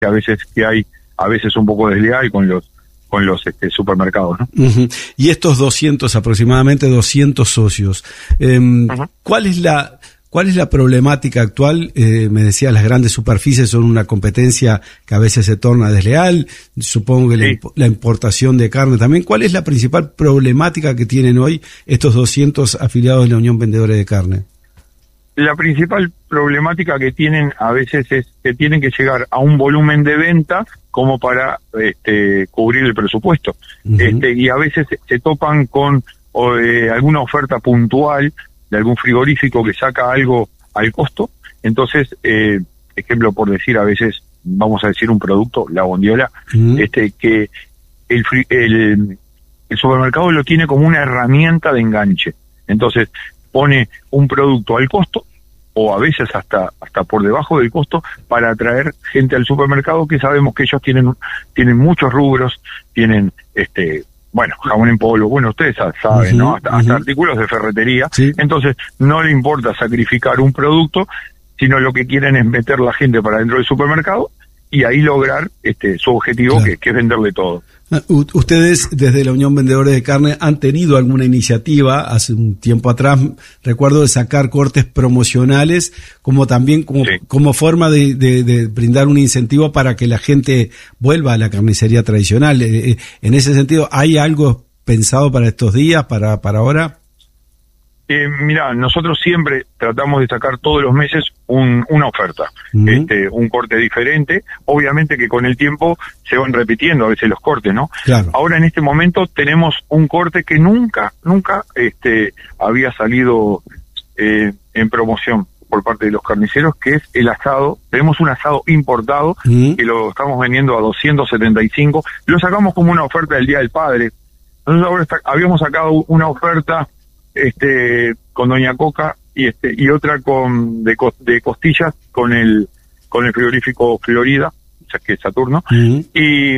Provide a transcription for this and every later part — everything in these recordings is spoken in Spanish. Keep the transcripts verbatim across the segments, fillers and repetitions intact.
a veces que hay a veces un poco desleal con los con los este, supermercados, ¿no? Uh-huh. Y estos doscientos, aproximadamente doscientos socios, eh, uh-huh. ¿cuál es la cuál es la problemática actual? Eh, me decía, las grandes superficies son una competencia que a veces se torna desleal, supongo que sí. la, la importación de carne también. ¿Cuál es la principal problemática que tienen hoy estos doscientos afiliados de la Unión Vendedores de Carne? La principal problemática que tienen a veces es que tienen que llegar a un volumen de venta como para este, cubrir el presupuesto. Uh-huh. Este, y a veces se topan con o, eh, alguna oferta puntual de algún frigorífico que saca algo al costo. Entonces, eh, ejemplo por decir, a veces vamos a decir un producto, la bondiola, uh-huh. este que el, el, el supermercado lo tiene como una herramienta de enganche. Entonces, pone un producto al costo, o a veces hasta hasta por debajo del costo, para atraer gente al supermercado, que sabemos que ellos tienen tienen muchos rubros, tienen este bueno, jamón en polvo, bueno, ustedes saben, uh-huh, ¿no? Hasta, uh-huh. hasta artículos de ferretería. Sí. Entonces, no le importa sacrificar un producto, sino lo que quieren es meter la gente para dentro del supermercado y ahí lograr este su objetivo, claro. que, que es venderle todo. Ustedes, desde la Unión Vendedores de Carne, han tenido alguna iniciativa hace un tiempo atrás, recuerdo, de sacar cortes promocionales, como también como, sí. como forma de, de, de brindar un incentivo para que la gente vuelva a la carnicería tradicional. Eh, en ese sentido, ¿hay algo pensado para estos días, para, para ahora? Eh, mira, nosotros siempre tratamos de sacar todos los meses un, una oferta, uh-huh. este, un corte diferente. Obviamente que con el tiempo se van repitiendo a veces los cortes, ¿no? Claro. Ahora en este momento tenemos un corte que nunca, nunca este, había salido eh, en promoción por parte de los carniceros, que es el asado. Tenemos un asado importado, uh-huh. que lo estamos vendiendo a doscientos setenta y cinco. Lo sacamos como una oferta del Día del Padre. Nosotros ahora está, habíamos sacado una oferta este con Doña Coca y este y otra con de, de costillas con el con el frigorífico Florida, o sea, que es Saturno, uh-huh. y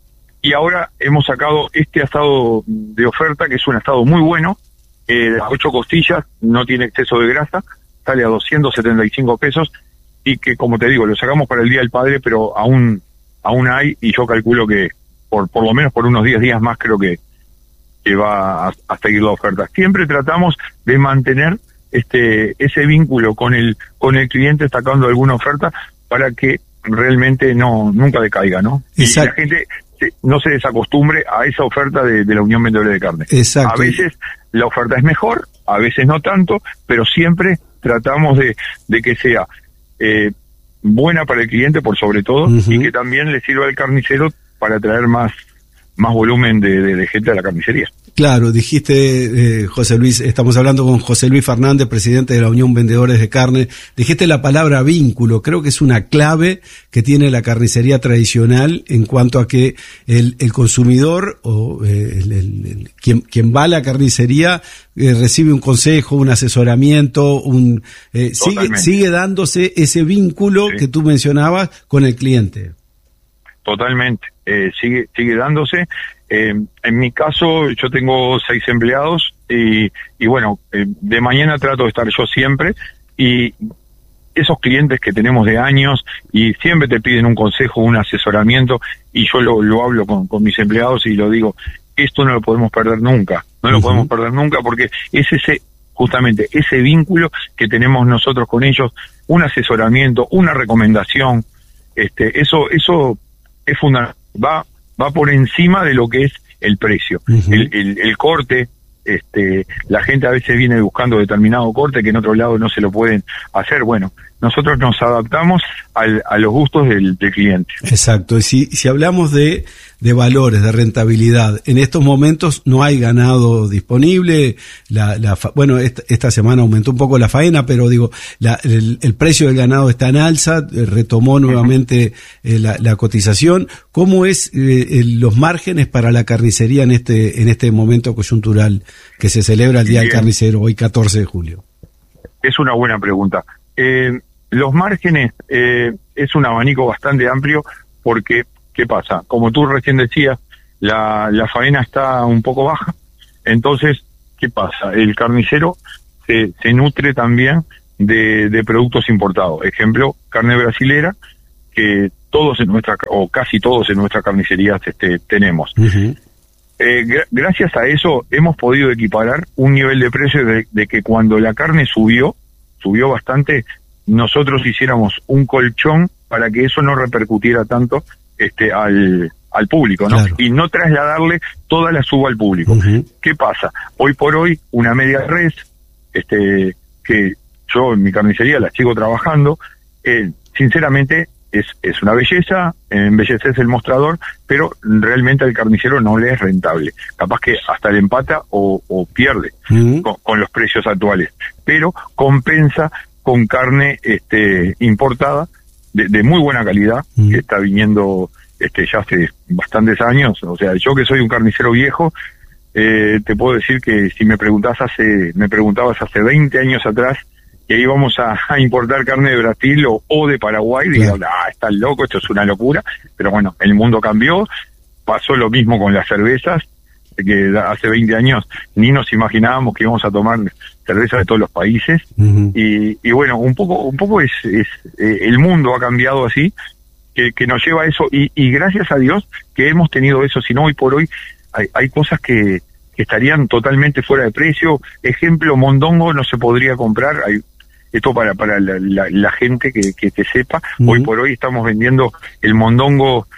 y ahora hemos sacado este asado de oferta, que es un asado muy bueno, eh, ocho costillas, no tiene exceso de grasa, sale a doscientos setenta y cinco pesos, y que, como te digo, lo sacamos para el Día del Padre, pero aún aún hay, y yo calculo que por por lo menos por unos diez días más creo que que va a, a seguir la oferta. Siempre tratamos de mantener este ese vínculo con el con el cliente, sacando alguna oferta para que realmente no nunca decaiga, ¿no? Exacto. Y la gente se, no se desacostumbre a esa oferta de, de la Unión Vendedores de Carne. Exacto. A veces la oferta es mejor, a veces no tanto, pero siempre tratamos de, de que sea eh, buena para el cliente por sobre todo, uh-huh. y que también le sirva al carnicero para traer más más volumen de, de, de gente a la carnicería. Claro, dijiste, eh, José Luis, estamos hablando con José Luis Fernández, presidente de la Unión Vendedores de Carne, dijiste la palabra vínculo. Creo que es una clave que tiene la carnicería tradicional en cuanto a que el, el consumidor o eh, el, el, el, quien, quien va a la carnicería eh, recibe un consejo, un asesoramiento, un eh, sigue, sigue dándose ese vínculo, sí. que tú mencionabas, con el cliente. Totalmente, eh, sigue sigue dándose. Eh, en mi caso, yo tengo seis empleados y, y bueno, eh, de mañana trato de estar yo siempre, y esos clientes que tenemos de años y siempre te piden un consejo, un asesoramiento, y yo lo, lo hablo con, con mis empleados y lo digo, esto no lo podemos perder nunca, no lo uh-huh. podemos perder nunca, porque es ese, justamente ese vínculo que tenemos nosotros con ellos, un asesoramiento, una recomendación, este, eso, eso es fundamental, va, va por encima de lo que es el precio, uh-huh. el, el, el corte. Este, la gente a veces viene buscando determinado corte que en otro lado no se lo pueden hacer. Bueno, nosotros nos adaptamos al, a los gustos del, del cliente. Exacto. Y si, si hablamos de, de valores, de rentabilidad, en estos momentos no hay ganado disponible. La, la, bueno, esta, esta semana aumentó un poco la faena, pero digo, la, el, el precio del ganado está en alza, retomó nuevamente eh, la, la cotización. ¿Cómo es eh, el, los márgenes para la carnicería en este, en este momento coyuntural que se celebra el Día Bien. del Carnicero, hoy catorce de julio? Es una buena pregunta. Eh, los márgenes eh, es un abanico bastante amplio, porque, ¿qué pasa? Como tú recién decías, la, la faena está un poco baja, entonces, ¿qué pasa? El carnicero se, se nutre también de, de productos importados. Ejemplo, carne brasilera, que todos en nuestra, o casi todos en nuestras carnicerías este, tenemos. Uh-huh. Eh, gra- gracias a eso hemos podido equiparar un nivel de precio de, de que cuando la carne subió, subió bastante, nosotros hiciéramos un colchón para que eso no repercutiera tanto este al, al público, ¿no? Claro. Y no trasladarle toda la suba al público. Uh-huh. ¿Qué pasa? Hoy por hoy, una media res, este, que yo en mi carnicería la sigo trabajando, eh, sinceramente, Es, es una belleza, embelleces el mostrador, pero realmente al carnicero no le es rentable. Capaz que hasta le empata o, o pierde uh-huh. con, con los precios actuales. Pero compensa con carne este, importada de, de muy buena calidad, uh-huh. que está viniendo este, ya hace bastantes años. O sea, yo que soy un carnicero viejo, eh, te puedo decir que si me preguntás hace, me preguntabas hace veinte años atrás, que íbamos a, a importar carne de Brasil o, o de Paraguay, claro. Digo, ah, estás loco, esto es una locura, pero bueno, el mundo cambió, pasó lo mismo con las cervezas, que hace veinte años ni nos imaginábamos que íbamos a tomar cerveza de todos los países, uh-huh. y, y bueno, un poco un poco es, es eh, el mundo ha cambiado así, que, que nos lleva a eso, y, y gracias a Dios que hemos tenido eso, si no hoy por hoy hay, hay cosas que, que estarían totalmente fuera de precio. Ejemplo, mondongo no se podría comprar, hay esto para para la, la, la gente que, que te sepa, uh-huh. Hoy por hoy estamos vendiendo el mondongo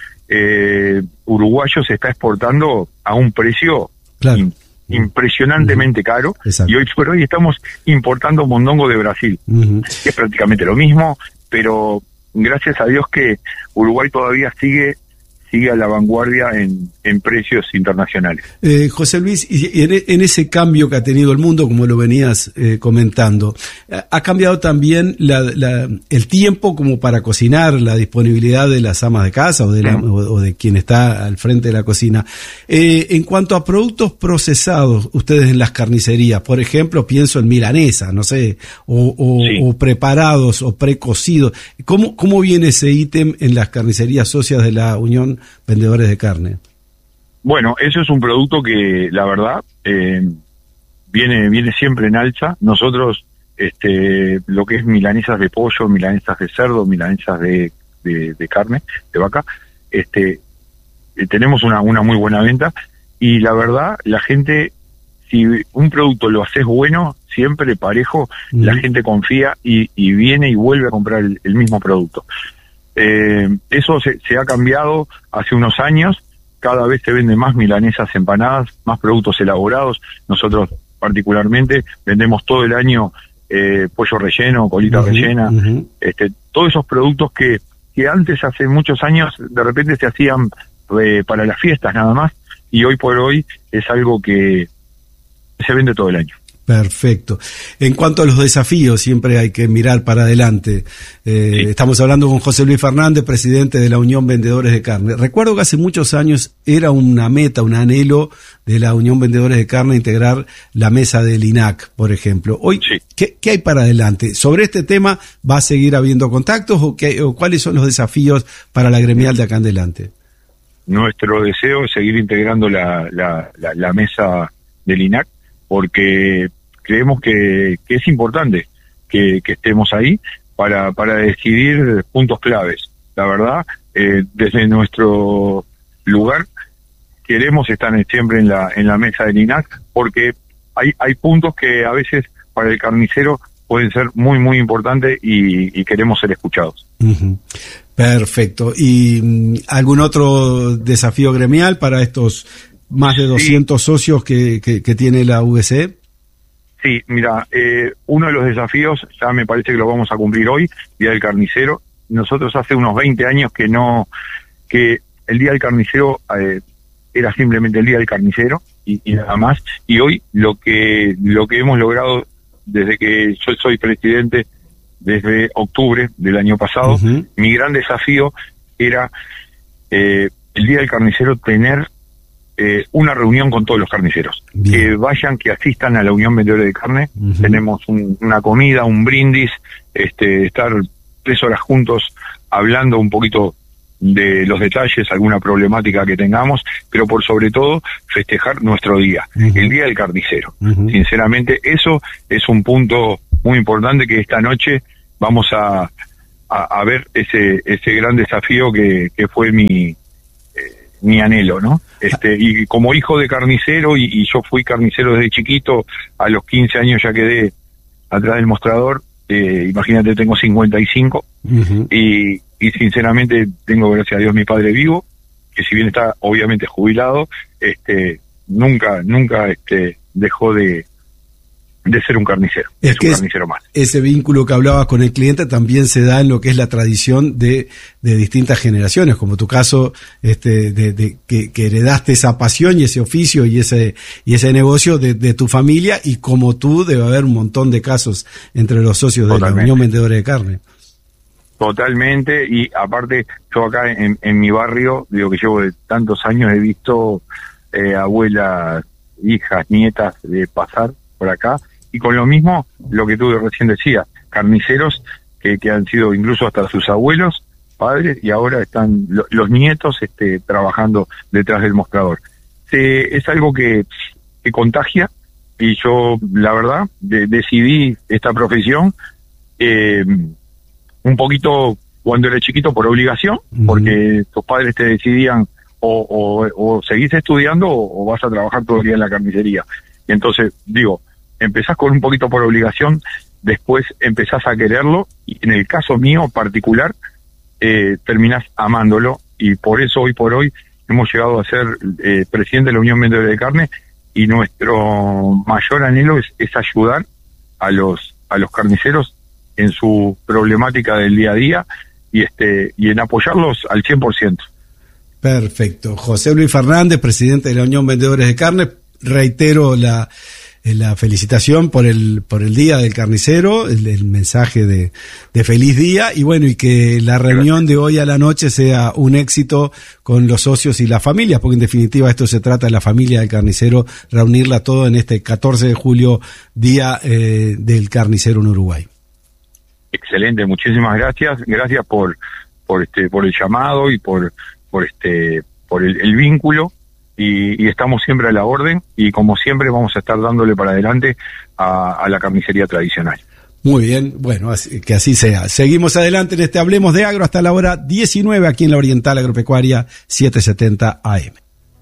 eh, uruguayo, se está exportando a un precio claro. in, impresionantemente uh-huh. caro. Exacto. Y hoy por hoy estamos importando mondongo de Brasil, uh-huh. que es prácticamente lo mismo, pero gracias a Dios que Uruguay todavía sigue sigue a la vanguardia en, en precios internacionales. Eh, José Luis, y en, en ese cambio que ha tenido el mundo, como lo venías eh, comentando, ha cambiado también la, la, el tiempo como para cocinar, la disponibilidad de las amas de casa o de, la, uh-huh. o, o de quien está al frente de la cocina. Eh, en cuanto a productos procesados, ustedes en las carnicerías, por ejemplo, pienso en milanesa, no sé, o, o, sí. o preparados o precocidos. ¿Cómo, cómo viene ese ítem en las carnicerías socias de la Unión Vendedores de Carne? Bueno, eso es un producto que la verdad eh, viene viene siempre en alza. Nosotros este lo que es milanesas de pollo, milanesas de cerdo, milanesas de, de, de carne, de vaca, este eh, tenemos una, una muy buena venta, y la verdad la gente, si un producto lo haces bueno, siempre parejo, mm. la gente confía y, y viene y vuelve a comprar el, el mismo producto. Eh, eso se, se ha cambiado hace unos años, cada vez se venden más milanesas empanadas, más productos elaborados. Nosotros particularmente vendemos todo el año eh, pollo relleno, colita uh-huh, rellena, uh-huh. este, todos esos productos que, que antes, hace muchos años, de repente se hacían eh, para las fiestas nada más, y hoy por hoy es algo que se vende todo el año. Perfecto. En cuanto a los desafíos, siempre hay que mirar para adelante. Eh, sí. Estamos hablando con José Luis Fernández, presidente de la Unión Vendedores de Carne. Recuerdo que hace muchos años era una meta, un anhelo de la Unión Vendedores de Carne integrar la mesa del I N A C, por ejemplo. Hoy, sí. ¿qué, qué hay para adelante? ¿Sobre este tema va a seguir habiendo contactos o, qué, o cuáles son los desafíos para la gremial de acá en adelante? Nuestro deseo es seguir integrando la, la, la, la mesa del I N A C, porque creemos que, que es importante que, que estemos ahí para, para decidir puntos claves. La verdad, eh, desde nuestro lugar queremos estar siempre en la en la mesa del I N A C, porque hay hay puntos que a veces para el carnicero pueden ser muy muy importantes y, y queremos ser escuchados. Uh-huh. Perfecto. ¿Y algún otro desafío gremial para estos más de doscientos sí. socios que, que, que tiene la U V C? Sí, mira, eh, uno de los desafíos, ya me parece que lo vamos a cumplir hoy, Día del Carnicero. Nosotros hace unos veinte años que no, que el Día del Carnicero eh, era simplemente el Día del Carnicero y, y nada más. Y hoy lo que lo que hemos logrado desde que yo soy presidente, desde octubre del año pasado, uh-huh. mi gran desafío era eh, el Día del Carnicero tener Eh, una reunión con todos los carniceros. Bien. Que vayan, que asistan a la Unión Vendedores de Carne. Uh-huh. Tenemos un, una comida, un brindis, este, estar tres horas juntos hablando un poquito de los detalles, alguna problemática que tengamos, pero por sobre todo festejar nuestro día, uh-huh. el Día del Carnicero. Uh-huh. Sinceramente, eso es un punto muy importante que esta noche vamos a a, a ver ese ese gran desafío que, que fue mi eh, mi anhelo, ¿no? Este y como hijo de carnicero, y, y yo fui carnicero desde chiquito, a los quince años ya quedé atrás del mostrador. Eh, imagínate, tengo cincuenta y cinco, uh-huh. y, y sinceramente tengo, gracias a Dios, mi padre vivo, que si bien está obviamente jubilado, este nunca nunca este dejó de de ser un carnicero, es, es que un es, carnicero más. Ese vínculo que hablabas con el cliente también se da en lo que es la tradición de, de distintas generaciones, como tu caso, este, de, de que, que heredaste esa pasión y ese oficio y ese y ese negocio de, de tu familia, y como tú debe haber un montón de casos entre los socios de Totalmente. La Unión Vendedores de Carne. Totalmente, y aparte yo acá en, en mi barrio, digo que llevo de tantos años, he visto eh, abuelas, hijas, nietas de pasar por acá, y con lo mismo, lo que tú recién decías, carniceros que, que han sido incluso hasta sus abuelos, padres, y ahora están lo, los nietos este, trabajando detrás del mostrador. Eh, es algo que, que contagia, y yo, la verdad, de, decidí esta profesión eh, un poquito cuando era chiquito por obligación, uh-huh. porque tus padres te decidían o, o, o seguís estudiando o, o vas a trabajar todo el día en la carnicería. Y entonces, digo, empezás con un poquito por obligación, después empezás a quererlo, y en el caso mío particular, eh, terminás amándolo, y por eso hoy por hoy hemos llegado a ser eh, presidente de la Unión Vendedores de Carne, y nuestro mayor anhelo es, es ayudar a los a los carniceros en su problemática del día a día, y este y en apoyarlos al cien por ciento. Perfecto. José Luis Fernández, presidente de la Unión Vendedores de Carne, reitero la la felicitación por el por el Día del Carnicero, el, el mensaje de, de feliz día, y bueno, y que la reunión de hoy a la noche sea un éxito con los socios y las familias, porque en definitiva esto se trata de la familia del carnicero, reunirla todo en este catorce de julio, Día eh, del Carnicero en Uruguay. Excelente, muchísimas gracias, gracias por por este por el llamado y por por este por el, el vínculo. Y, y estamos siempre a la orden, y como siempre vamos a estar dándole para adelante a, a la carnicería tradicional. Muy bien, bueno, así, que así sea. Seguimos adelante en este Hablemos de Agro hasta la hora diecinueve aquí en la Oriental Agropecuaria setecientos setenta A M.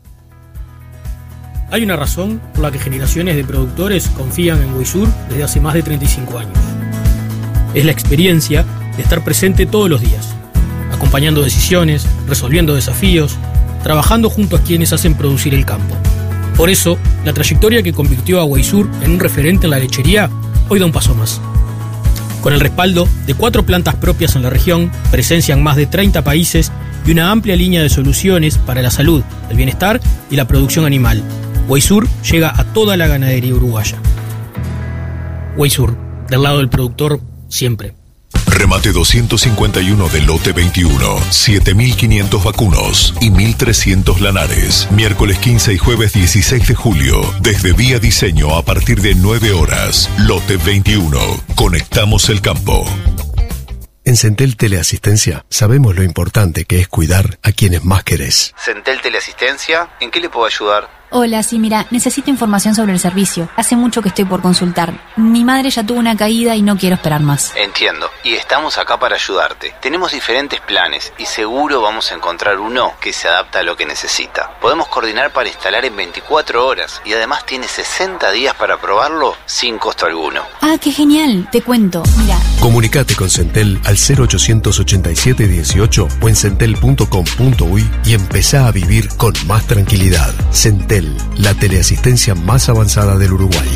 Hay una razón por la que generaciones de productores confían en Weisur desde hace más de treinta y cinco años. Es la experiencia de estar presente todos los días, acompañando decisiones, resolviendo desafíos, trabajando junto a quienes hacen producir el campo. Por eso, la trayectoria que convirtió a Weisur en un referente en la lechería hoy da un paso más. Con el respaldo de cuatro plantas propias en la región, presencia en más de treinta países y una amplia línea de soluciones para la salud, el bienestar y la producción animal, Weisur llega a toda la ganadería uruguaya. Weisur, del lado del productor, siempre. Remate doscientos cincuenta y uno del lote veintiuno, siete mil quinientos vacunos y mil trescientos lanares. Miércoles quince y jueves dieciséis de julio, desde Vía Diseño a partir de nueve horas. Lote veintiuno. Conectamos el campo. En Centel Teleasistencia sabemos lo importante que es cuidar a quienes más querés. Centel Teleasistencia, ¿en qué le puedo ayudar? Hola, sí, mira, necesito información sobre el servicio. Hace mucho que estoy por consultar. Mi madre ya tuvo una caída y no quiero esperar más. Entiendo, y estamos acá para ayudarte. Tenemos diferentes planes y seguro vamos a encontrar uno que se adapta a lo que necesita. Podemos coordinar para instalar en veinticuatro horas y además tiene sesenta días para probarlo sin costo alguno. Ah, qué genial, te cuento, mira. Comunicate con Centel al cero ochocientos ochenta y siete dieciocho o en centel punto com punto uy y empezá a vivir con más tranquilidad. Centel, la teleasistencia más avanzada del Uruguay.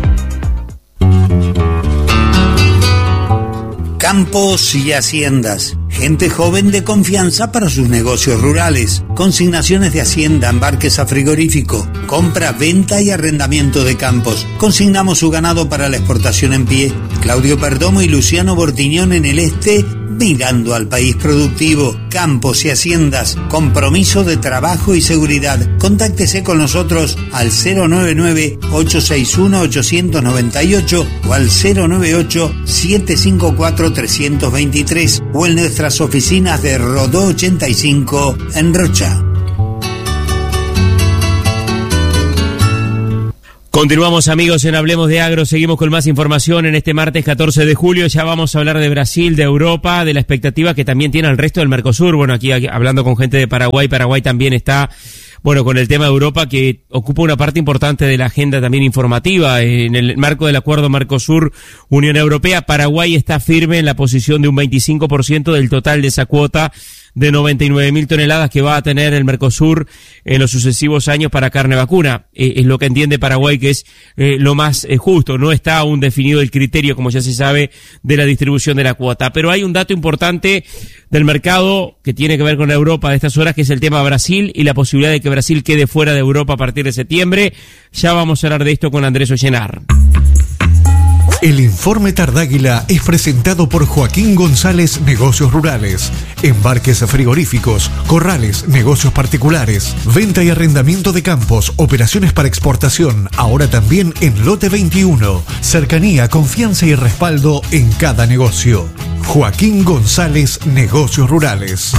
Campos y haciendas. Gente joven de confianza para sus negocios rurales. Consignaciones de hacienda, embarques a frigorífico, compra, venta y arrendamiento de campos. Consignamos su ganado para la exportación en pie. Claudio Perdomo y Luciano Bortiñón en el este, mirando al país productivo. Campos y haciendas. Compromiso de trabajo y seguridad. Contáctese con nosotros al cero noventa y nueve, ocho seis uno, ocho nueve ocho o al cero noventa y ocho, siete cinco cuatro, tres dos tres o en nuestras oficinas de Rodó ochenta y cinco en Rocha. Continuamos, amigos, en Hablemos de Agro. Seguimos con más información en este martes catorce de julio. Ya vamos a hablar de Brasil, de Europa, de la expectativa que también tiene el resto del Mercosur. Bueno, aquí, aquí hablando con gente de Paraguay, Paraguay también está, bueno, con el tema de Europa, que ocupa una parte importante de la agenda también informativa. En el marco del acuerdo Mercosur-Unión Europea, Paraguay está firme en la posición de un veinticinco por ciento del total de esa cuota de noventa y nueve mil toneladas que va a tener el Mercosur en los sucesivos años para carne vacuna. Eh, es lo que entiende Paraguay que es eh, lo más eh, justo. No está aún definido el criterio, como ya se sabe, de la distribución de la cuota. Pero hay un dato importante del mercado que tiene que ver con Europa de estas horas, que es el tema Brasil y la posibilidad de que Brasil quede fuera de Europa a partir de septiembre. Ya vamos a hablar de esto con Andrés Ollenar. El informe Tardáguila es presentado por Joaquín González Negocios Rurales. Embarques frigoríficos, corrales, negocios particulares, venta y arrendamiento de campos, operaciones para exportación, ahora también en Lote veintiuno. Cercanía, confianza y respaldo en cada negocio. Joaquín González Negocios Rurales.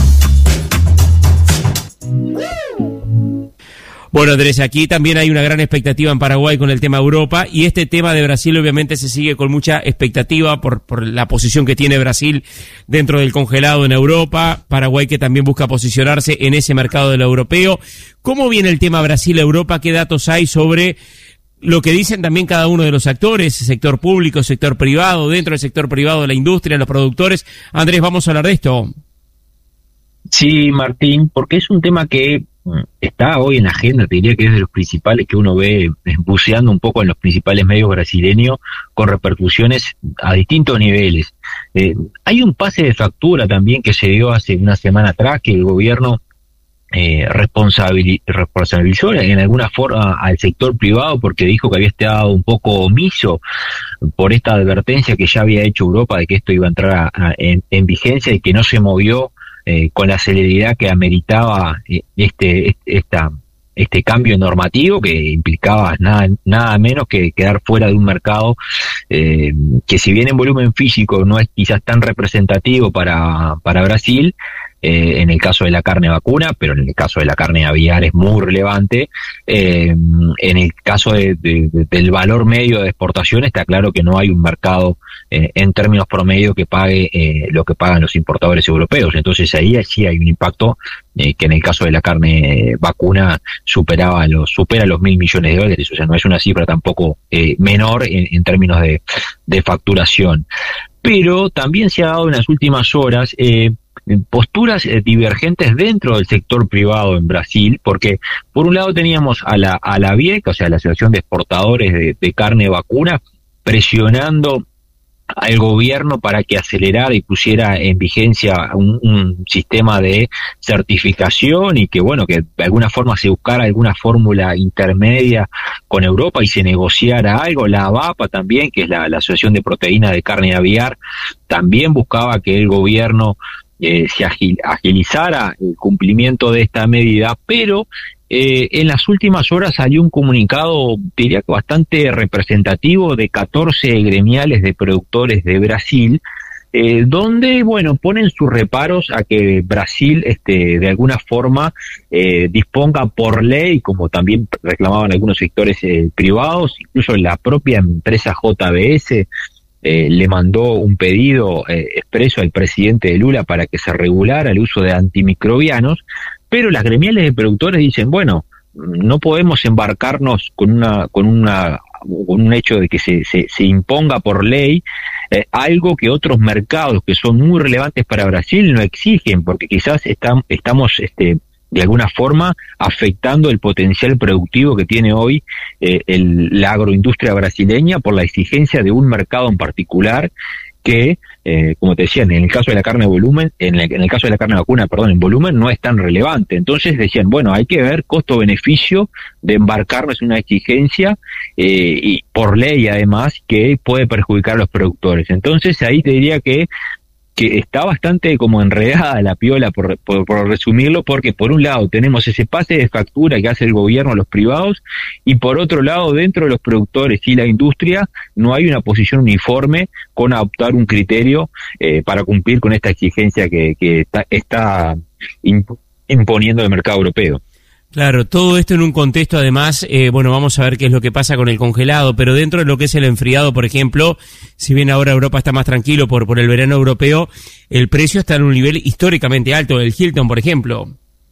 Bueno, Andrés, aquí también hay una gran expectativa en Paraguay con el tema Europa, y este tema de Brasil obviamente se sigue con mucha expectativa por, por la posición que tiene Brasil dentro del congelado en Europa, Paraguay que también busca posicionarse en ese mercado de lo europeo. ¿Cómo viene el tema Brasil-Europa? ¿Qué datos hay sobre lo que dicen también cada uno de los actores, sector público, sector privado, dentro del sector privado, la industria, los productores? Andrés, vamos a hablar de esto. Sí, Martín, porque es un tema que está hoy en la agenda, te diría que es de los principales que uno ve buceando un poco en los principales medios brasileños, con repercusiones a distintos niveles. Eh, hay un pase de factura también que se dio hace una semana atrás, que el gobierno eh, responsabili- responsabilizó en alguna forma al sector privado, porque dijo que había estado un poco omiso por esta advertencia que ya había hecho Europa de que esto iba a entrar a, a, en, en vigencia, y que no se movió Eh, con la celeridad que ameritaba eh, este esta este cambio normativo, que implicaba nada nada menos que quedar fuera de un mercado eh, que, si bien en volumen físico no es quizás tan representativo para para Brasil, eh, en el caso de la carne vacuna, pero en el caso de la carne aviar es muy relevante. Eh, en el caso de, de, de, del valor medio de exportación, está claro que no hay un mercado eh, en términos promedio que pague eh, lo que pagan los importadores europeos. Entonces ahí sí hay un impacto eh, que en el caso de la carne vacuna superaba los supera los mil millones de dólares. O sea, no es una cifra tampoco eh, menor en, en términos de, de facturación. Pero también se ha dado en las últimas horas eh, posturas eh, divergentes dentro del sector privado en Brasil, porque por un lado teníamos a la a la ABIEC, o sea, la Asociación de Exportadores de, de Carne Vacuna, presionando al gobierno para que acelerara y pusiera en vigencia un, un sistema de certificación, y que, bueno, que de alguna forma se buscara alguna fórmula intermedia con Europa y se negociara algo. La ABAPA también, que es la, la Asociación de Proteína de Carne Aviar, también buscaba que el gobierno eh, se agil, agilizara el cumplimiento de esta medida, pero Eh, en las últimas horas salió un comunicado, diría que bastante representativo, de catorce gremiales de productores de Brasil, eh, donde, bueno, ponen sus reparos a que Brasil, este, de alguna forma, eh, disponga por ley, como también reclamaban algunos sectores eh, privados, incluso la propia empresa J B S eh, le mandó un pedido eh, expreso al presidente de Lula para que se regulara el uso de antimicrobianos. Pero las gremiales de productores dicen, bueno, no podemos embarcarnos con una con una con un hecho de que se se, se imponga por ley eh, algo que otros mercados que son muy relevantes para Brasil no exigen, porque quizás están, estamos este de alguna forma afectando el potencial productivo que tiene hoy eh, el, la agroindustria brasileña por la exigencia de un mercado en particular que, eh, como te decían, en el caso de la carne volumen, en el, en el caso de la carne vacuna, perdón, en volumen no es tan relevante. Entonces decían, bueno, hay que ver costo-beneficio de embarcarnos en una exigencia eh, y por ley además que puede perjudicar a los productores. Entonces ahí te diría que que está bastante como enredada la piola, por, por, por resumirlo, porque por un lado tenemos ese pase de factura que hace el gobierno a los privados, y por otro lado, dentro de los productores y la industria, no hay una posición uniforme con adoptar un criterio eh, para cumplir con esta exigencia que, que está, está imponiendo el mercado europeo. Claro, todo esto en un contexto, además, eh, bueno, vamos a ver qué es lo que pasa con el congelado, pero dentro de lo que es el enfriado, por ejemplo, si bien ahora Europa está más tranquilo por, por el verano europeo, el precio está en un nivel históricamente alto, el Hilton, por ejemplo.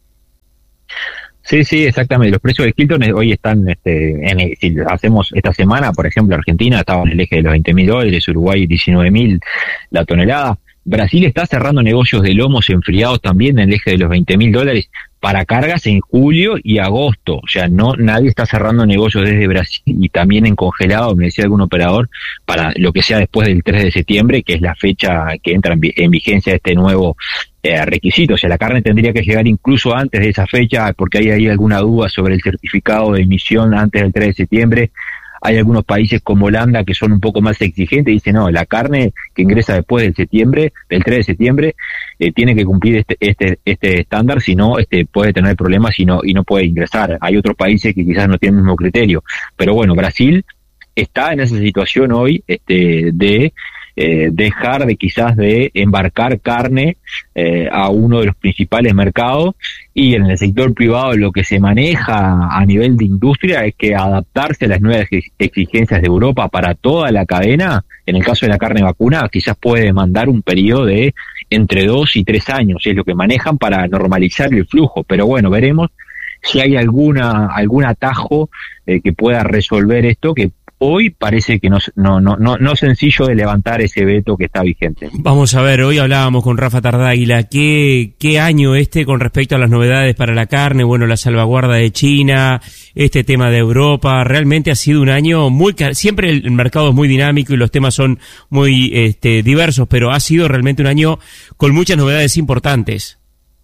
Sí, sí, exactamente. Los precios del Hilton hoy están, este, en el, si hacemos esta semana, por ejemplo, Argentina estaba en el eje de los veinte mil dólares, Uruguay diecinueve mil la tonelada. Brasil está cerrando negocios de lomos enfriados también en el eje de los veinte mil dólares para cargas en julio y agosto. O sea, no, nadie está cerrando negocios desde Brasil, y también en congelado, me decía algún operador, para lo que sea después del tres de septiembre, que es la fecha que entra en, en vigencia este nuevo eh, requisito. O sea, la carne tendría que llegar incluso antes de esa fecha, porque hay ahí alguna duda sobre el certificado de emisión antes del tres de septiembre. Hay algunos países como Holanda que son un poco más exigentes y dicen, no, la carne que ingresa después del septiembre, del tres de septiembre, eh, tiene que cumplir este este este estándar, si no, este puede tener problemas y no, y no puede ingresar. Hay otros países que quizás no tienen el mismo criterio. Pero bueno, Brasil está en esa situación hoy este de eh, dejar de quizás de embarcar carne eh, a uno de los principales mercados, y en el sector privado lo que se maneja a nivel de industria es que adaptarse a las nuevas exigencias de Europa para toda la cadena, en el caso de la carne vacuna, quizás puede demandar un periodo de entre dos y tres años, es lo que manejan para normalizar el flujo. Pero bueno, veremos si hay alguna algún atajo eh, que pueda resolver esto, que hoy parece que no, no, no, no, no es sencillo de levantar ese veto que está vigente. Vamos a ver, hoy hablábamos con Rafa Tardáguila, ¿qué, qué año este con respecto a las novedades para la carne? Bueno, la salvaguarda de China, este tema de Europa, realmente ha sido un año muy... Siempre el mercado es muy dinámico y los temas son muy este, diversos, pero ha sido realmente un año con muchas novedades importantes.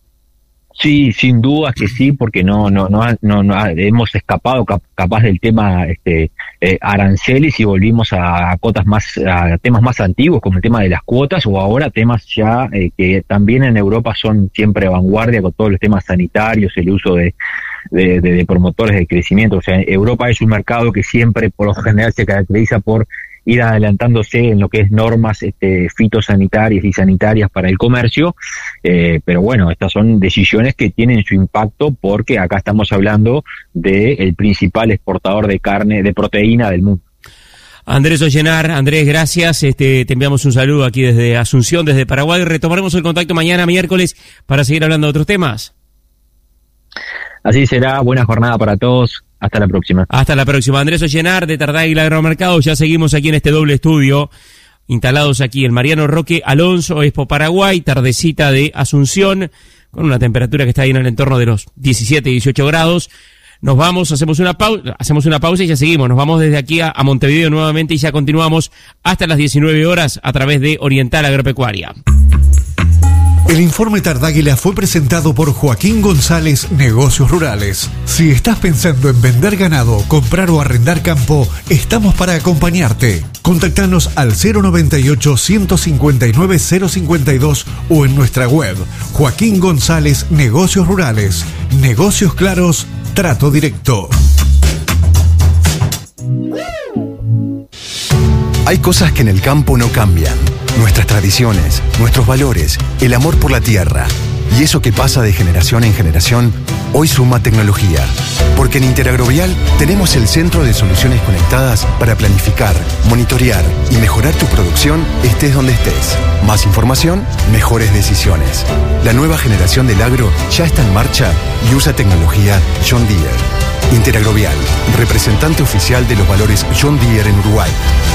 Sí, sin duda que sí, porque no no no no, no hemos escapado cap, capaz del tema este eh, aranceles y volvimos a, a cotas más a temas más antiguos como el tema de las cuotas, o ahora temas ya eh, que también en Europa son siempre vanguardia con todos los temas sanitarios, el uso de de, de de promotores de crecimiento. O sea, Europa es un mercado que siempre por lo general se caracteriza por ir adelantándose en lo que es normas este, fitosanitarias y sanitarias para el comercio, eh, pero bueno, estas son decisiones que tienen su impacto, porque acá estamos hablando del principal exportador de carne, de proteína del mundo. Andrés Ollenar, Andrés, gracias, este, te enviamos un saludo aquí desde Asunción, desde Paraguay. Retomaremos el contacto mañana miércoles para seguir hablando de otros temas. Así será, buena jornada para todos. Hasta la próxima. Hasta la próxima. Andrés Ollenar, de Tardáguila Agromercado. Ya seguimos aquí en este doble estudio, instalados aquí en Mariano Roque Alonso, Expo Paraguay, tardecita de Asunción, con una temperatura que está ahí en el entorno de los diecisiete, dieciocho grados. Nos vamos, hacemos una pausa, hacemos una pausa y ya seguimos. Nos vamos desde aquí a, a Montevideo nuevamente y ya continuamos hasta las diecinueve horas a través de Oriental Agropecuaria. El informe Tardáguila fue presentado por Joaquín González, Negocios Rurales. Si estás pensando en vender ganado, comprar o arrendar campo, estamos para acompañarte. Contactanos al cero noventa y ocho, ciento cincuenta y nueve, cero cincuenta y dos o en nuestra web Joaquín González, Negocios Rurales. Negocios claros, trato directo. Hay cosas que en el campo no cambian. Nuestras tradiciones, nuestros valores, el amor por la tierra. Y eso que pasa de generación en generación, hoy suma tecnología. Porque en Interagrovial tenemos el centro de soluciones conectadas para planificar, monitorear y mejorar tu producción estés donde estés. Más información, mejores decisiones. La nueva generación del agro ya está en marcha y usa tecnología John Deere. Interagrovial, representante oficial de los valores John Deere en Uruguay.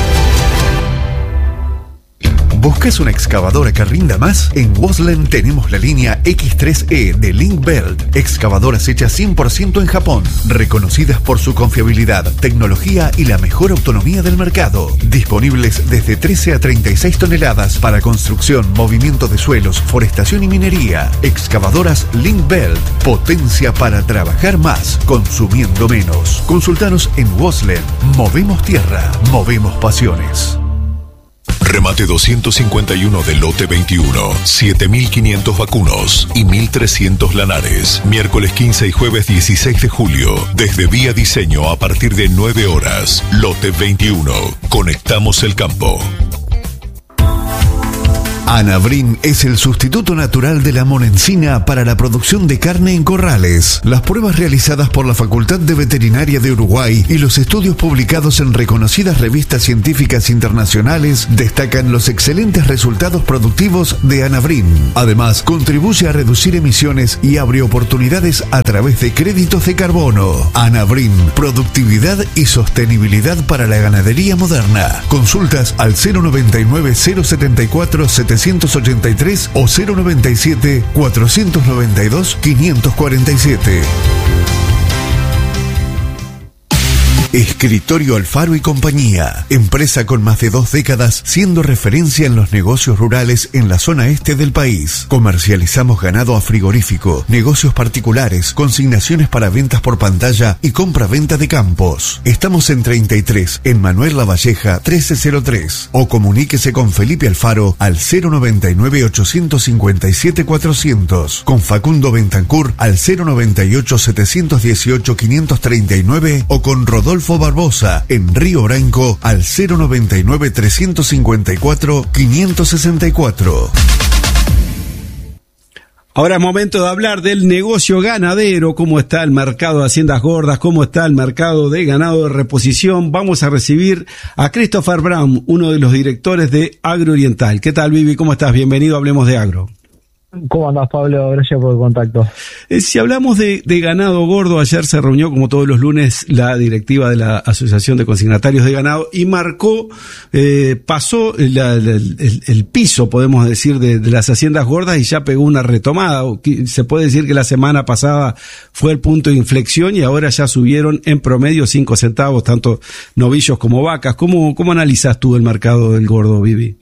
¿Buscas una excavadora que rinda más? En Waslen tenemos la línea equis tres e de Link-Belt. Excavadoras hechas cien por ciento en Japón, reconocidas por su confiabilidad, tecnología y la mejor autonomía del mercado. Disponibles desde trece a treinta y seis toneladas para construcción, movimiento de suelos, forestación y minería. Excavadoras Link-Belt. Potencia para trabajar más, consumiendo menos. Consultanos en Waslen. Movemos tierra, movemos pasiones. Remate doscientos cincuenta y uno de lote veintiuno, siete mil quinientos vacunos y mil trescientos lanares. Miércoles quince y jueves dieciséis de julio, desde Vía Diseño a partir de nueve horas. Lote veintiuno. Conectamos el campo. Anabrin es el sustituto natural de la monencina para la producción de carne en corrales. Las pruebas realizadas por la Facultad de Veterinaria de Uruguay y los estudios publicados en reconocidas revistas científicas internacionales destacan los excelentes resultados productivos de Anabrin. Además, contribuye a reducir emisiones y abre oportunidades a través de créditos de carbono. Anabrin, productividad y sostenibilidad para la ganadería moderna. Consultas al cero noventa y nueve, cero setenta y cuatro, setecientos ochenta y tres o cero noventa y siete, cuatrocientos noventa y dos, quinientos cuarenta y siete. Escritorio Alfaro y Compañía, empresa con más de dos décadas siendo referencia en los negocios rurales en la zona este del país. Comercializamos ganado a frigorífico, negocios particulares, consignaciones para ventas por pantalla y compra-venta de campos. Estamos en treinta y tres, en Manuel Lavalleja trece cero tres, o comuníquese con Felipe Alfaro al cero noventa y nueve, ochocientos cincuenta y siete, cuatrocientos, con Facundo Bentancur al cero noventa y ocho, setecientos dieciocho, quinientos treinta y nueve o con Rodolfo Barbosa en Río Branco al cero noventa y nueve, trescientos cincuenta y cuatro, quinientos sesenta y cuatro. Ahora es momento de hablar del negocio ganadero, cómo está el mercado de haciendas gordas, cómo está el mercado de ganado de reposición. Vamos a recibir a Christopher Brown, uno de los directores de Agro Oriental. ¿Qué tal, Vivi? ¿Cómo estás? Bienvenido a Hablemos de Agro. ¿Cómo andás, Pablo? Gracias por el contacto. Eh, si hablamos de, de ganado gordo, ayer se reunió, como todos los lunes, la directiva de la Asociación de Consignatarios de Ganado y marcó, eh, pasó la, la, el, el piso, podemos decir, de, de las haciendas gordas y ya pegó una retomada. Se puede decir que la semana pasada fue el punto de inflexión y ahora ya subieron en promedio cinco centavos, tanto novillos como vacas. ¿Cómo, cómo analizas tú el mercado del gordo, Vivi?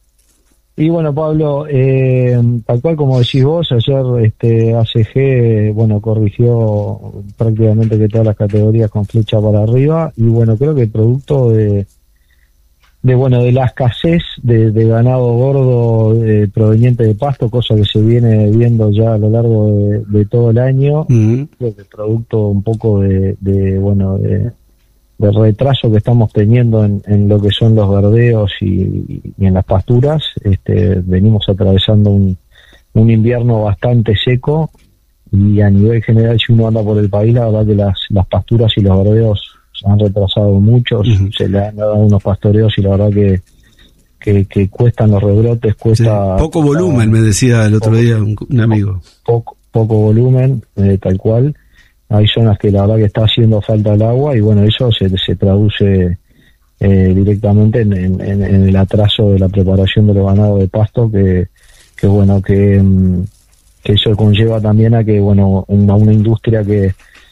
Y bueno, Pablo, eh, tal cual como decís vos, ayer este A C G, bueno, corrigió prácticamente que todas las categorías con flecha para arriba y bueno, creo que producto de, de bueno, de la escasez de, de ganado gordo eh, proveniente de pasto, cosa que se viene viendo ya a lo largo de, de todo el año, uh-huh. Creo que producto un poco de, de bueno, de... del retraso que estamos teniendo en, en lo que son los verdeos y, y en las pasturas. Este, venimos atravesando un, un invierno bastante seco y a nivel general, si uno anda por el país, la verdad que las, las pasturas y los verdeos se han retrasado mucho, uh-huh. Se le han dado unos pastoreos y la verdad que que, que cuestan los rebrotes, cuesta... Sí, poco volumen, me decía el otro poco, día un, un amigo. Poco, poco volumen, eh, tal cual. Hay zonas que la verdad que está haciendo falta el agua y bueno, eso se, se traduce eh, directamente en, en, en el atraso de la preparación de los ganados de pasto, que, que bueno, que, que eso conlleva también a que, bueno, una, una industria que,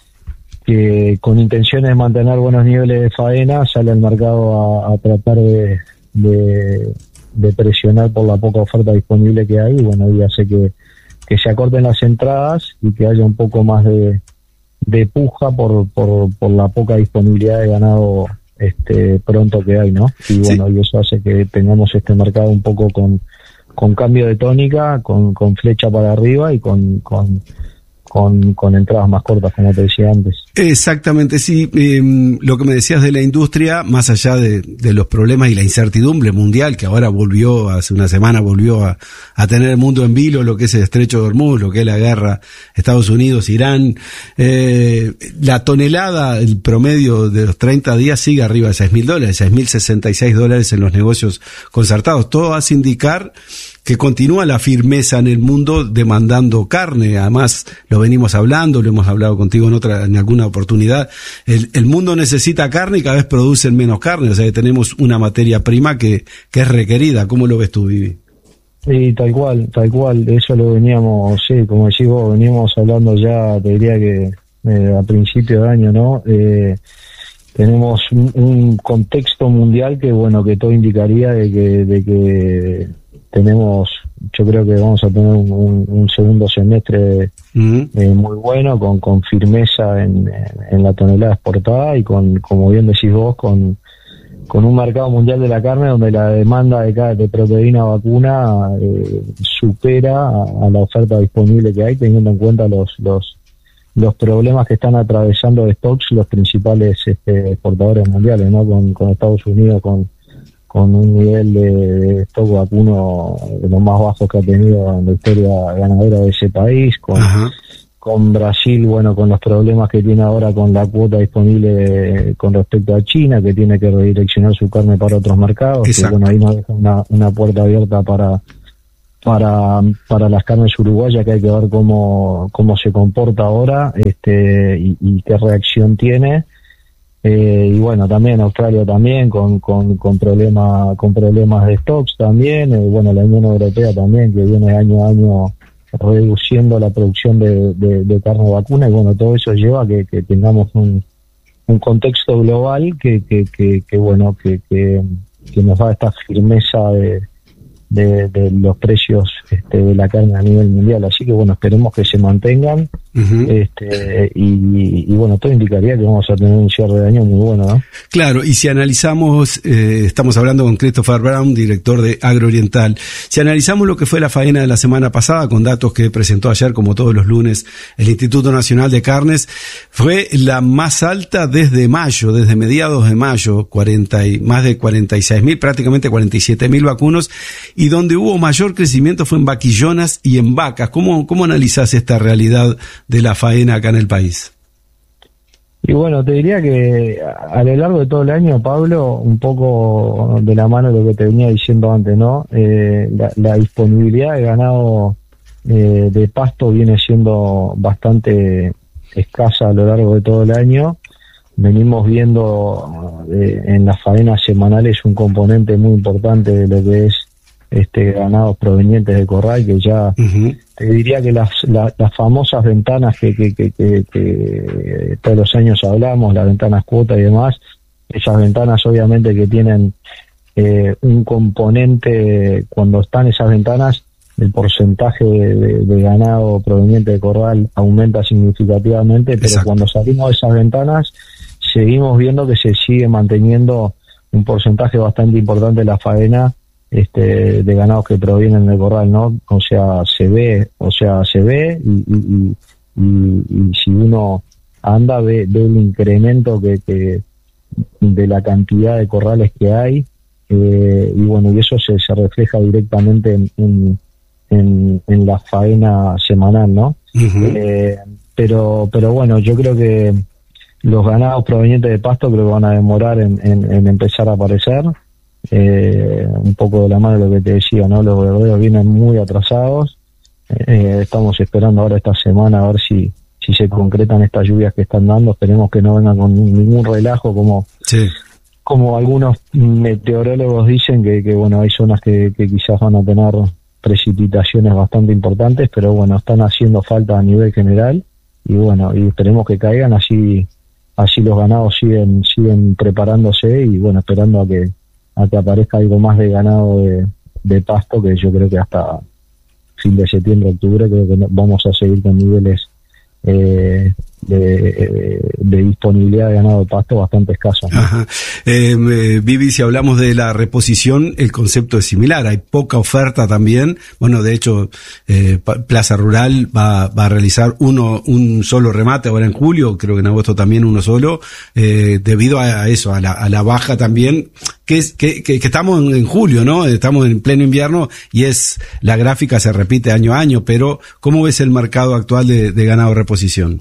que con intenciones de mantener buenos niveles de faena sale al mercado a, a tratar de, de, de presionar por la poca oferta disponible que hay y bueno, y hace que, que se acorten las entradas y que haya un poco más de de puja por, por por la poca disponibilidad de ganado este pronto que hay, ¿no? Y bueno, sí. Y eso hace que tengamos este mercado un poco con con cambio de tónica, con con flecha para arriba y con con con, con entradas más cortas, como te decía antes. Exactamente, sí. Eh, lo que me decías de la industria, más allá de, de los problemas y la incertidumbre mundial, que ahora volvió, hace una semana volvió a, a tener el mundo en vilo, lo que es el Estrecho de Hormuz, lo que es la guerra Estados Unidos-Irán, eh, la tonelada, el promedio de los treinta días sigue arriba de seis mil dólares, seis mil sesenta y seis dólares en los negocios concertados. Todo hace indicar que continúa la firmeza en el mundo demandando carne. Además, lo venimos hablando, lo hemos hablado contigo en otra, en alguna oportunidad. El, el mundo necesita carne y cada vez producen menos carne. O sea que tenemos una materia prima que, que es requerida. ¿Cómo lo ves tú, Vivi? Sí, tal cual, tal cual. Eso lo veníamos, sí, como decís vos, veníamos hablando ya, te diría que eh, a principio de año, ¿no? Eh, tenemos un, un contexto mundial que, bueno, que todo indicaría de que, de que tenemos, yo creo que vamos a tener un, un, un segundo semestre uh-huh. eh, muy bueno, con, con firmeza en, en la tonelada exportada y con, como bien decís vos, con, con un mercado mundial de la carne donde la demanda de, de proteína vacuna eh, supera a, a la oferta disponible que hay, teniendo en cuenta los, los, los problemas que están atravesando de stocks los principales este, exportadores mundiales, ¿no? Con, con Estados Unidos, con con un nivel de, de stock vacuno de los más bajos que ha tenido en la historia ganadera de ese país, con, con Brasil, bueno, con los problemas que tiene ahora con la cuota disponible de, con respecto a China, que tiene que redireccionar su carne para otros mercados, que, bueno, ahí nos deja una, una puerta abierta para para para las carnes uruguayas, que hay que ver cómo cómo se comporta ahora, este y, y qué reacción tiene. Eh, y bueno, también Australia también con con con problemas con problemas de stocks también. Eh, bueno, la Unión Europea también, que viene año a año reduciendo la producción de, de, de carne vacuna, y bueno, todo eso lleva a que, que tengamos un un contexto global que que que, que bueno que, que que nos da esta firmeza de De, de los precios este, de la carne a nivel mundial, así que bueno, esperemos que se mantengan. Uh-huh. este, y, y bueno, todo indicaría que vamos a tener un cierre de año muy bueno, ¿no? Claro, y si analizamos, eh, estamos hablando con Christopher Brown, director de Agrooriental, si analizamos lo que fue la faena de la semana pasada, con datos que presentó ayer, como todos los lunes, el Instituto Nacional de Carnes, fue la más alta desde mayo, desde mediados de mayo, cuarenta y, más de cuarenta y seis mil, prácticamente cuarenta y siete mil vacunos, y donde hubo mayor crecimiento fue en vaquillonas y en vacas. ¿Cómo, cómo analizás esta realidad de la faena acá en el país? Y bueno, te diría que a lo largo de todo el año, Pablo, un poco de la mano de lo que te venía diciendo antes, ¿no? Eh, la, la disponibilidad de ganado eh, de pasto viene siendo bastante escasa a lo largo de todo el año. Venimos viendo eh, en las faenas semanales un componente muy importante de lo que es este ganados provenientes de corral, que ya uh-huh. te diría que las, la, las famosas ventanas que, que, que, que, que todos los años hablamos, las ventanas cuota y demás, esas ventanas obviamente que tienen eh, un componente, cuando están esas ventanas, el porcentaje de, de, de ganado proveniente de corral aumenta significativamente. Exacto. Pero cuando salimos de esas ventanas seguimos viendo que se sigue manteniendo un porcentaje bastante importante de la faena este de ganados que provienen del corral, ¿no? O sea, se ve, o sea, se ve y, y, y, y si uno anda ve, ve el incremento que, que de la cantidad de corrales que hay, eh, y bueno, y eso se, se refleja directamente en, en, en, en la faena semanal, ¿no? Uh-huh. Eh, pero, pero bueno, yo creo que los ganados provenientes de pasto creo que van a demorar en, en, en empezar a aparecer. Eh, un poco de la mano de lo que te decía, ¿no? Los verdeos vienen muy atrasados. Eh, estamos esperando ahora esta semana a ver si si se concretan estas lluvias que están dando. Esperemos que no vengan con ningún relajo como sí. como algunos meteorólogos dicen, que, que bueno, hay zonas que, que quizás van a tener precipitaciones bastante importantes, pero bueno, están haciendo falta a nivel general y bueno, y esperemos que caigan, así así los ganados siguen siguen preparándose y bueno, esperando a que a que aparezca algo más de ganado de, de pasto, que yo creo que hasta fin de septiembre, octubre, creo que vamos a seguir con niveles eh, de, de disponibilidad de ganado de pasto bastante escasos, ¿no? Ajá. Eh, eh, Vivi, si hablamos de la reposición, el concepto es similar, hay poca oferta también. Bueno, de hecho, eh, Plaza Rural va, va a realizar uno un solo remate ahora en julio, creo que en agosto también uno solo, eh, debido a, a eso, a la, a la baja también, que es que, que, que estamos en, en julio, ¿no? Estamos en pleno invierno y es la gráfica se repite año a año, pero ¿cómo ves el mercado actual de, de ganado de reposición?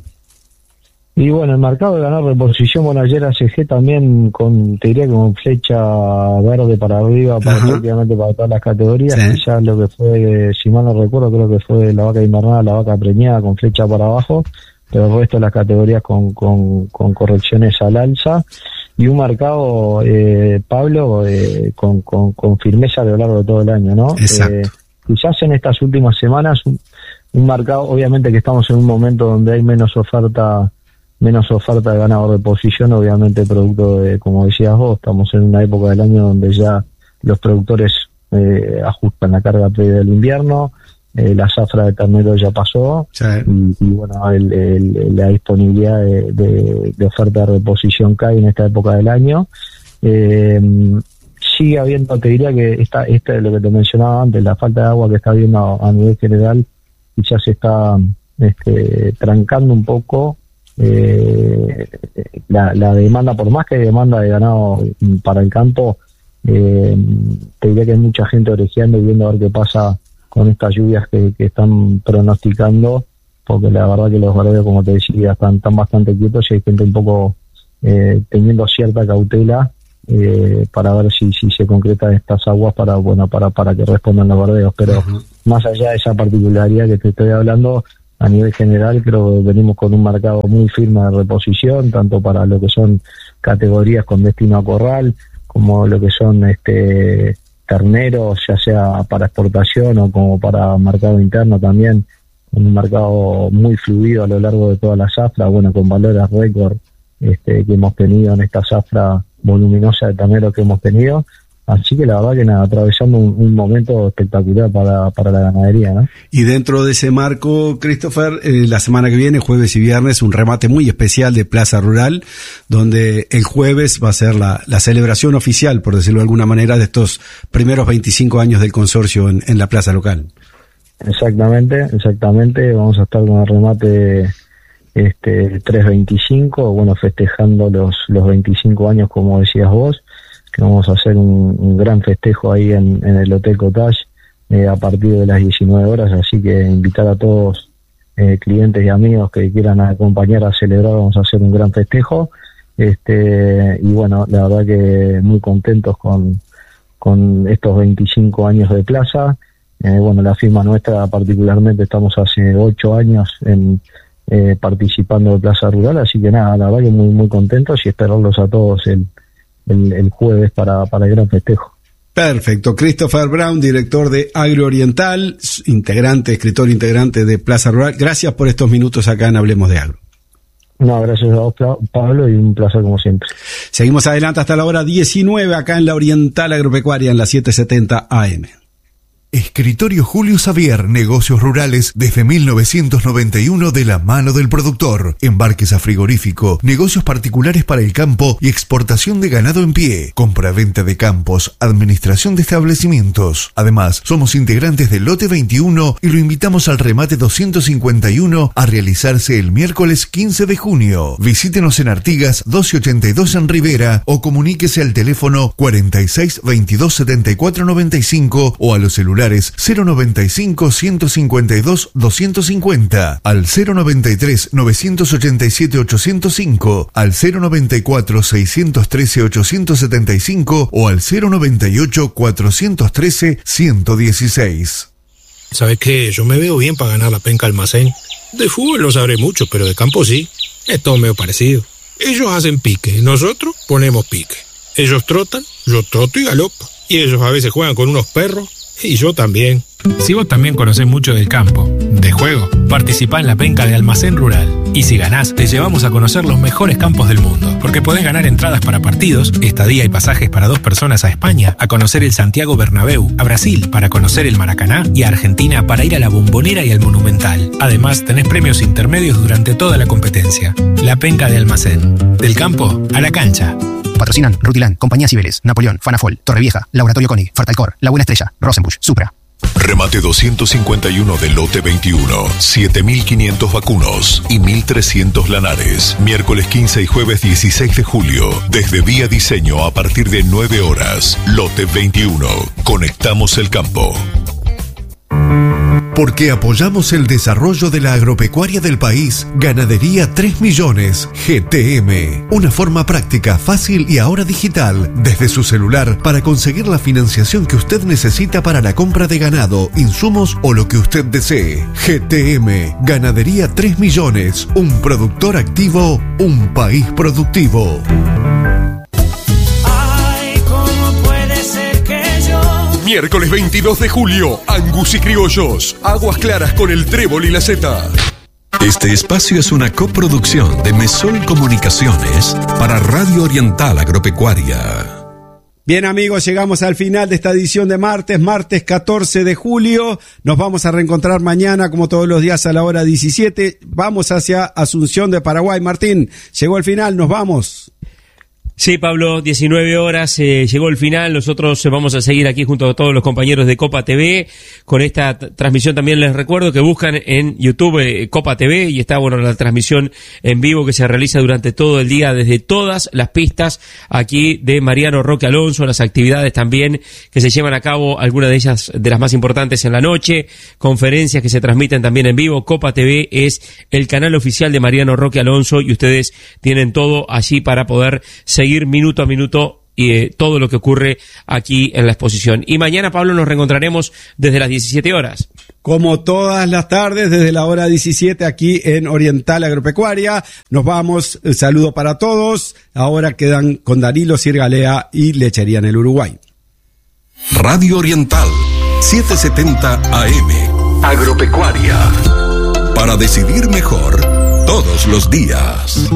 Y bueno, el mercado de ganado de reposición, bueno, ayer A C G también con, te diría que con flecha verde para arriba, para prácticamente para todas las categorías, sí. Ya lo que fue, si mal no recuerdo, creo que fue la vaca invernada, la vaca preñada con flecha para abajo, pero el resto de las categorías con, con, con correcciones al alza, y un mercado, eh, Pablo, eh, con, con, con firmeza a lo largo de todo el año, ¿no? Exacto. Eh, quizás en estas últimas semanas, un, un mercado, obviamente que estamos en un momento donde hay menos oferta menos oferta de ganado de reposición, obviamente producto de, como decías vos, estamos en una época del año donde ya los productores eh, ajustan la carga previa del invierno, eh, la zafra de ternero ya pasó, sí. y, y bueno, el, el, la disponibilidad de, de, de oferta de reposición cae en esta época del año. Eh, sigue habiendo, te diría que esta, esta es lo que te mencionaba antes, la falta de agua que está habiendo a, a nivel general, quizás se está este, trancando un poco Eh, la, la demanda, por más que hay demanda de ganado para el campo, Eh, te diría que hay mucha gente orejeando y viendo a ver qué pasa con estas lluvias que, que están pronosticando, porque la verdad que los bardeos, como te decía, están, están bastante quietos y hay gente un poco eh, teniendo cierta cautela eh, para ver si, si se concretan estas aguas para bueno para, para que respondan los bardeos. Pero uh-huh. más allá de esa particularidad que te estoy hablando, a nivel general creo que venimos con un mercado muy firme de reposición, tanto para lo que son categorías con destino a corral, como lo que son este terneros, ya sea para exportación o como para mercado interno también, un mercado muy fluido a lo largo de toda la zafra, bueno, con valores récord este, que hemos tenido en esta zafra voluminosa de ternero que hemos tenido. Así que la verdad que nada, atravesando un, un momento espectacular para, para la ganadería, ¿no? Y dentro de ese marco, Christopher, eh, la semana que viene, jueves y viernes, un remate muy especial de Plaza Rural, donde el jueves va a ser la, la celebración oficial, por decirlo de alguna manera, de estos primeros veinticinco años del consorcio en, en la plaza local. Exactamente, exactamente, vamos a estar con el remate este tres veinticinco, bueno, festejando los, los veinticinco años, como decías vos, que vamos a hacer un, un gran festejo ahí en, en el Hotel Cottage eh, a partir de las diecinueve horas, así que invitar a todos eh, clientes y amigos que quieran acompañar a celebrar, vamos a hacer un gran festejo, este y bueno, la verdad que muy contentos con, con estos veinticinco años de plaza. Eh, bueno, la firma nuestra particularmente estamos hace ocho años en eh, participando de Plaza Rural, así que nada, la verdad que muy muy contentos y esperarlos a todos el El, el jueves para, para el gran festejo. Perfecto. Christopher Brown, director de Agrooriental, integrante, escritor integrante de Plaza Rural. Gracias por estos minutos acá en Hablemos de Agro. No, gracias a vos, Pablo, y un placer como siempre. Seguimos adelante hasta la hora diecinueve acá en la Oriental Agropecuaria en la setecientos setenta A M. Escritorio Julio Xavier, negocios rurales desde mil novecientos noventa y uno de la mano del productor. Embarques a frigorífico, negocios particulares para el campo y exportación de ganado en pie. Compra-venta de campos, administración de establecimientos. Además, somos integrantes del lote veintiuno y lo invitamos al remate doscientos cincuenta y uno a realizarse el miércoles quince de junio. Visítenos en Artigas doscientos ochenta y dos en Rivera o comuníquese al teléfono cuarenta y seis veintidós setenta y cuatro noventa y cinco o a los celulares cero noventa y cinco ciento cincuenta y dos doscientos cincuenta, al cero noventa y tres novecientos ochenta y siete ochocientos cinco, al cero noventa y cuatro seiscientos trece ochocientos setenta y cinco o al cero noventa y ocho cuatrocientos trece ciento dieciséis. ¿Sabes qué? Yo me veo bien para ganar la penca almacén. De fútbol no sabré mucho, pero de campo sí. Es todo medio parecido. Ellos hacen pique, nosotros ponemos pique. Ellos trotan, yo troto y galopo. Y ellos a veces juegan con unos perros. Y yo también. Si vos también conocés mucho del campo, de juego, participá en la penca de Almacén Rural. Y si ganás, te llevamos a conocer los mejores campos del mundo. Porque podés ganar entradas para partidos, estadía y pasajes para dos personas a España, a conocer el Santiago Bernabéu, a Brasil para conocer el Maracaná y a Argentina para ir a la Bombonera y al Monumental. Además, tenés premios intermedios durante toda la competencia. La penca de Almacén. Del campo a la cancha. Patrocinan Rutilán, Compañía Cibeles, Napoleón, Fanafol, Torrevieja, Laboratorio Koenig, Fartalcor, La Buena Estrella, Rosenbusch, Supra. Remate doscientos cincuenta y uno del lote veintiuno, siete mil quinientos vacunos y mil trescientos lanares. Miércoles quince y jueves dieciséis de julio, desde Vía Diseño a partir de nueve horas. Lote veintiuno. Conectamos el campo. Porque apoyamos el desarrollo de la agropecuaria del país, Ganadería tres millones, G T M. Una forma práctica, fácil y ahora digital, desde su celular, para conseguir la financiación que usted necesita para la compra de ganado, insumos o lo que usted desee. G T M, Ganadería tres millones, un productor activo, un país productivo. Miércoles veintidós de julio, Angus y Criollos, Aguas Claras con el Trébol y la Zeta. Este espacio es una coproducción de Mesol Comunicaciones para Radio Oriental Agropecuaria. Bien amigos, llegamos al final de esta edición de martes, martes catorce de julio. Nos vamos a reencontrar mañana como todos los días a la hora diecisiete. Vamos hacia Asunción de Paraguay. Martín, llegó el final, nos vamos. Sí, Pablo, diecinueve horas, eh, llegó el final. Nosotros vamos a seguir aquí junto a todos los compañeros de Copa T V con esta t- transmisión. También les recuerdo que buscan en YouTube eh, Copa T V y está, bueno, la transmisión en vivo que se realiza durante todo el día desde todas las pistas aquí de Mariano Roque Alonso, las actividades también que se llevan a cabo, algunas de ellas de las más importantes en la noche, conferencias que se transmiten también en vivo. Copa T V es el canal oficial de Mariano Roque Alonso y ustedes tienen todo allí para poder seguir seguir minuto a minuto y eh, todo lo que ocurre aquí en la exposición. Y mañana, Pablo, nos reencontraremos desde las diecisiete horas. Como todas las tardes, desde la hora diecisiete, aquí en Oriental Agropecuaria. Nos vamos, el saludo para todos. Ahora quedan con Danilo Sirgalea y Lechería en el Uruguay. Radio Oriental, setecientos setenta A M. Agropecuaria. Para decidir mejor, todos los días.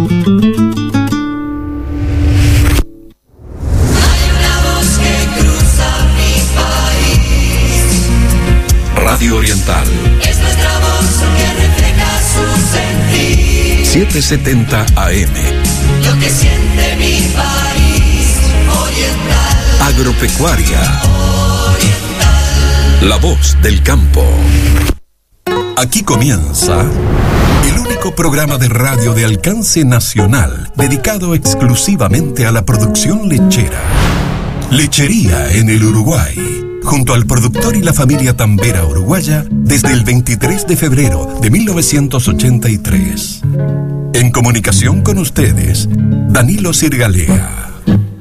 Radio Oriental. Es nuestra voz que refleja su sentir. setecientos setenta A M. Lo que siente mi país. Oriental. Agropecuaria. Oriental. La voz del campo. Aquí comienza el único programa de radio de alcance nacional dedicado exclusivamente a la producción lechera. Lechería en el Uruguay. Junto al productor y la familia tambera uruguaya desde el veintitrés de febrero de mil novecientos ochenta y tres. En comunicación con ustedes, Danilo Sirgalea.